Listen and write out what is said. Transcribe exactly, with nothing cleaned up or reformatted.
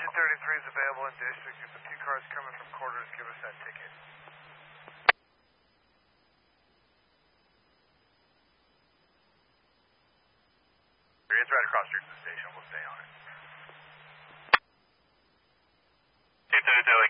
Engine thirty-three is available in district. If a few cars coming from quarters, give us that ticket. It's right across the street from the station. We'll stay on it. two two two